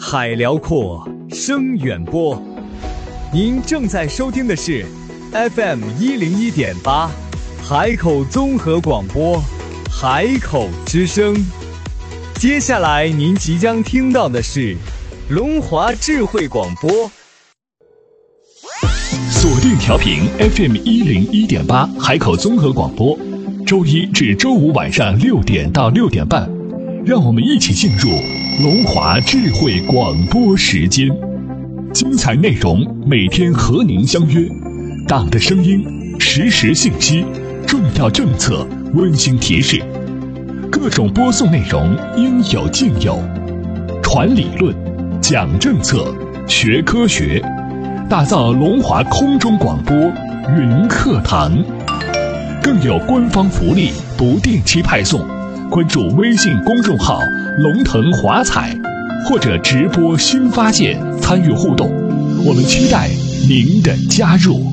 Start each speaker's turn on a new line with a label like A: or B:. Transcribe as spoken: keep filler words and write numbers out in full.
A: 海辽阔，声远播。您正在收听的是 F M 一零一点八，海口综合广播，海口之声。接下来您即将听到的是龙华智慧广播。
B: 锁定调频 F M 一零一点八，海口综合广播，周一至周五晚上六点到六点半，让我们一起进入龙华智慧广播时间。精彩内容每天和您相约，党的声音，实时信息，重要政策，温馨提示，各种播送内容应有尽有，传理论，讲政策，学科学，打造龙华空中广播云课堂，更有官方福利不定期派送。关注微信公众号龙腾华彩，或者直播新发现参与互动，我们期待您的加入。